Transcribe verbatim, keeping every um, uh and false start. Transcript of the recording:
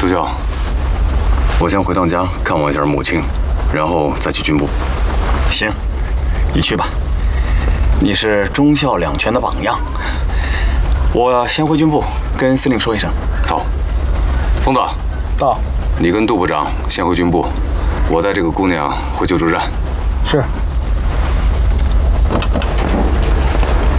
杜校，我先回趟家看望一下母亲，然后再去军部。 行，你去吧。你是忠孝两全的榜样。我先回军部跟司令说一声。 好，疯子。 到。 你跟杜部长先回军部，我带这个姑娘回救助站。 是。